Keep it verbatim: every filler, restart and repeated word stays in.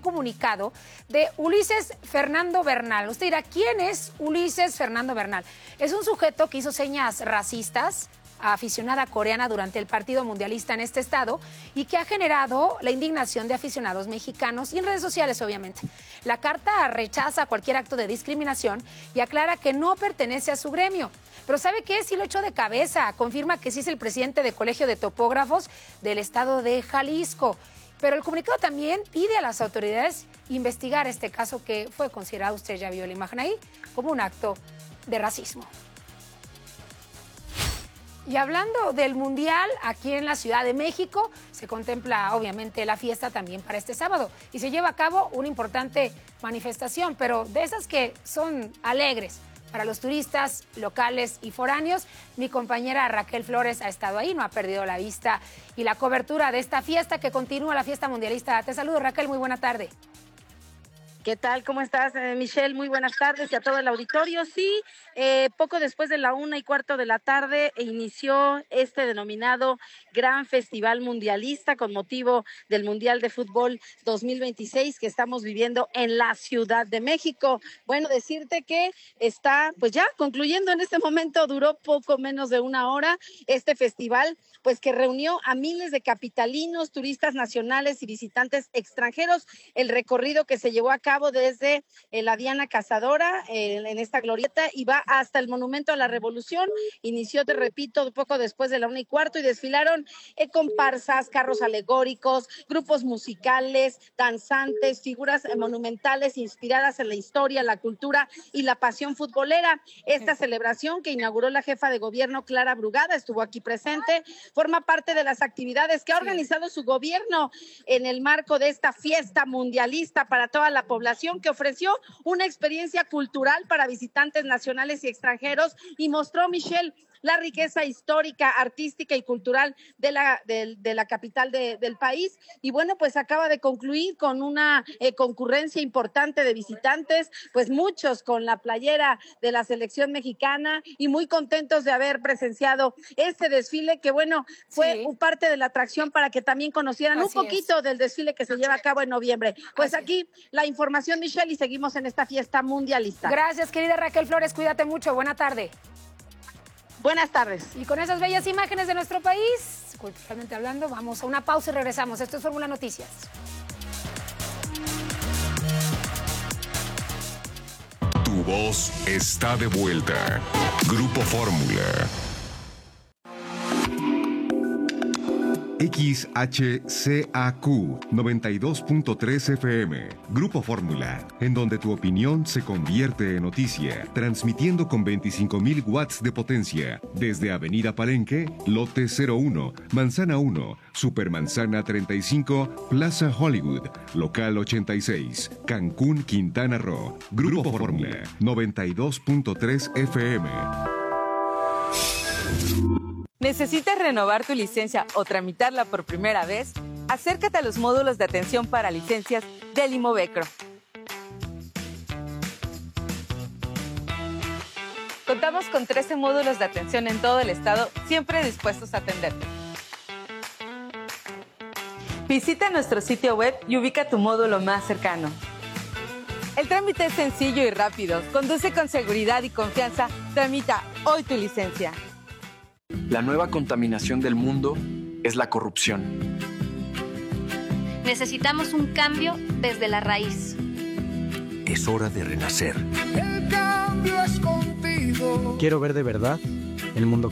comunicado de Ulises Fernando Bernal. Usted dirá, ¿quién es Ulises Fernando Bernal? Es un sujeto que hizo señas racistas a aficionada coreana durante el partido mundialista en este estado y que ha generado la indignación de aficionados mexicanos y en redes sociales, obviamente. La carta rechaza cualquier acto de discriminación y aclara que no pertenece a su gremio. Pero ¿sabe qué? Sí lo echó de cabeza. Confirma que sí es el presidente del Colegio de Topógrafos del estado de Jalisco. Pero el comunicado también pide a las autoridades investigar este caso que fue considerado, usted ya vio la imagen ahí, como un acto de racismo. Y hablando del Mundial, aquí en la Ciudad de México se contempla obviamente la fiesta también para este sábado y se lleva a cabo una importante manifestación, pero de esas que son alegres para los turistas locales y foráneos. Mi compañera Raquel Flores ha estado ahí, no ha perdido la vista y la cobertura de esta fiesta que continúa, la fiesta mundialista. Te saludo, Raquel, muy buena tarde. ¿Qué tal? ¿Cómo estás, eh, Michelle? Muy buenas tardes y a todo el auditorio. Sí, eh, poco después de la una y cuarto de la tarde inició este denominado Gran Festival Mundialista con motivo del Mundial de Fútbol dos mil veintiséis que estamos viviendo en la Ciudad de México. Bueno, decirte que está pues ya concluyendo en este momento, duró poco menos de una hora este festival, pues que reunió a miles de capitalinos, turistas nacionales y visitantes extranjeros. El recorrido que se llevó a cabo desde eh, la Diana Cazadora eh, en esta glorieta y va hasta el Monumento a la Revolución. Inició, te repito, poco después de la una y cuarto y desfilaron eh, comparsas, carros alegóricos, grupos musicales, danzantes, figuras eh, monumentales inspiradas en la historia, la cultura y la pasión futbolera. Esta celebración que inauguró la jefa de gobierno Clara Brugada, estuvo aquí presente, forma parte de las actividades que ha organizado su gobierno en el marco de esta fiesta mundialista para toda la población, que ofreció una experiencia cultural para visitantes nacionales y extranjeros y mostró, Michelle, la riqueza histórica, artística y cultural de la, de, de la capital de, del país. Y bueno, pues acaba de concluir con una eh, concurrencia importante de visitantes, pues muchos con la playera de la selección mexicana y muy contentos de haber presenciado este desfile que, bueno, fue sí. parte de la atracción para que también conocieran Así un poquito es. del desfile que se lleva a cabo en noviembre. Pues Así aquí es. la información, Michelle, y seguimos en esta fiesta mundialista. Gracias, querida Raquel Flores, cuídate mucho, buena tarde. Buenas tardes. Y con esas bellas imágenes de nuestro país, culturalmente hablando, vamos a una pausa y regresamos. Esto es Fórmula Noticias. Tu voz está de vuelta. Grupo Fórmula. X H C A Q noventa y dos punto tres F M, Grupo Fórmula, en donde tu opinión se convierte en noticia, transmitiendo con veinticinco mil watts de potencia, desde Avenida Palenque, Lote cero uno, Manzana uno, Supermanzana treinta y cinco, Plaza Hollywood, Local ochenta y seis, Cancún, Quintana Roo, Grupo Fórmula, noventa y dos punto tres F M. ¿Necesitas renovar tu licencia o tramitarla por primera vez? Acércate a los módulos de atención para licencias del Imovecro. Contamos con trece módulos de atención en todo el estado, siempre dispuestos a atenderte. Visita nuestro sitio web y ubica tu módulo más cercano. El trámite es sencillo y rápido. Conduce con seguridad y confianza. Tramita hoy tu licencia. La nueva contaminación del mundo es la corrupción. Necesitamos un cambio desde la raíz. Es hora de renacer. El cambio es contigo. Quiero ver de verdad el mundo